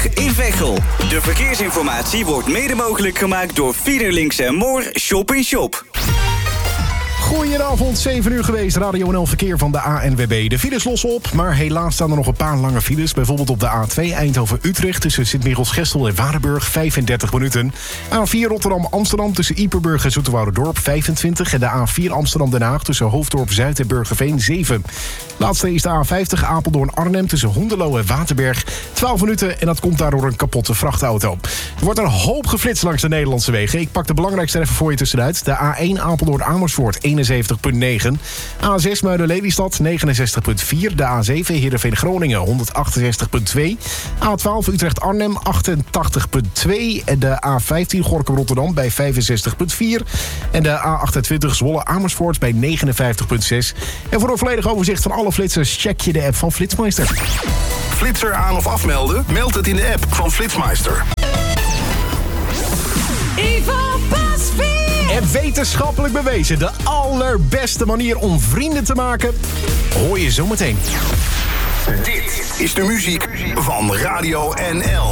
A20 in Veghel. De verkeersinformatie wordt mede mogelijk gemaakt door Fiederlinks en Moor Shop in Shop. Goedenavond, 7 uur geweest. Radio NL Verkeer van de ANWB. De files lossen op, maar helaas staan er nog een paar lange files. Bijvoorbeeld op de A2 Eindhoven-Utrecht tussen Sint-Michiels-Gestel en Waardenburg 35 minuten. A4 Rotterdam-Amsterdam tussen Ieperburg en Zoeterwouderdorp 25. En de A4 Amsterdam-Den Haag tussen Hoofddorp-Zuid en Burgerveen 7. Laatste is de A50 Apeldoorn-Arnhem tussen Hoenderloo en Waterberg 12 minuten. En dat komt daardoor een kapotte vrachtauto. Er wordt een hoop geflitst langs de Nederlandse wegen. Ik pak de belangrijkste even voor je tussenuit. De A1 Apeldoorn-Amersfoort 71,9. A6 Muiden-Lelystad 69,4. De A7 Heerenveen-Groningen 168,2. A12 Utrecht-Arnhem 88,2. En de A15 Gorinchem-Rotterdam bij 65,4. En de A28 Zwolle-Amersfoort bij 59,6. En voor een volledig overzicht van alle flitsers check je de app van Flitsmeister. Flitser aan of afmelden? Meld het in de app van Flitsmeister. En wetenschappelijk bewezen, de allerbeste manier om vrienden te maken, hoor je zometeen. Dit is de muziek van Radio NL.